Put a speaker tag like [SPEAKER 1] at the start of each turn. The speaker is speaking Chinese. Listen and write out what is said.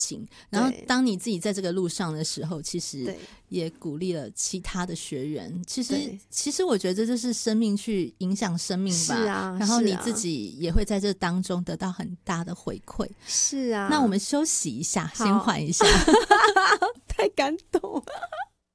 [SPEAKER 1] 情，然后当你自己在这个路上的时候，其实也鼓励了其他的学员。其实我觉得这就是生命去影响生命吧，
[SPEAKER 2] 是啊，
[SPEAKER 1] 然后你自己也会在这当中得到很大的回馈。
[SPEAKER 2] 是啊，
[SPEAKER 1] 那我们休息一下，先缓一下。
[SPEAKER 2] 太感动了。